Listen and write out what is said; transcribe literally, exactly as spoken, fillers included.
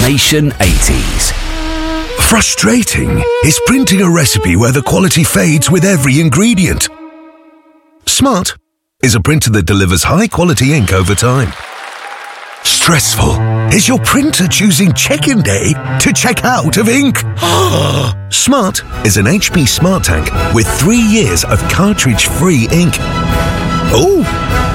Nation eighties. Frustrating is printing a recipe where the quality fades with every ingredient. Smart is a printer that delivers high-quality ink over time. Stressful is your printer choosing check-in day to check out of ink. Smart is an H P Smart Tank with three years of cartridge-free ink. Oh!